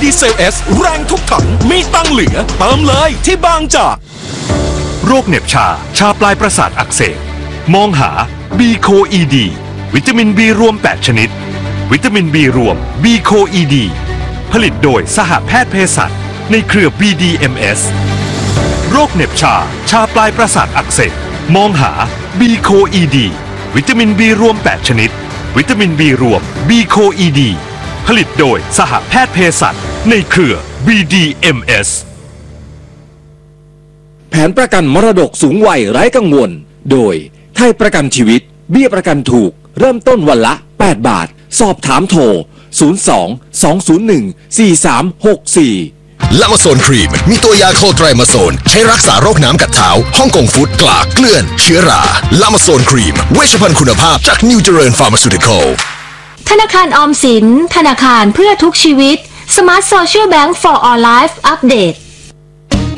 เซล S แรงทุกถังมีตังเหลือเติมเลยที่บางจากโรคเหน็บชาปลายประสาทอักเสบมองหา B-Co-ED วิตามิน B รวม 8 ชนิดวิตามิน B รวม B-Co-ED ผลิตโดยสหแพทย์เภสัชในเครือ BDMS โรคเหน็บชาปลายประสาทอักเสบมองหา B-Co-ED วิตามิน B รวม 8 ชนิดวิตามิน B รวม B-Co-ED ผลิตโดยสหแพทย์เภสัชในเครือ BDMS แผนประกันมรดกสูงวัยไร้กังวลโดยไทยประกันชีวิตเบี้ยประกันถูกเริ่มต้นวันละ8 บาทสอบถามโทร02-201-4364 ลามาโซนครีมมีตัวยาโคไตรมาโซนใช้รักษาโรคน้ำกัดเท้าฮ่องกงฟุตกลากเกลื่อนเชื้อราลามาโซนครีมเวชภัณฑ์คุณภาพจากนิวเจริญฟาร์มาซูติคอลธนาคารออมสินธนาคารเพื่อทุกชีวิต Smart Social Bank for All Life อัปเดต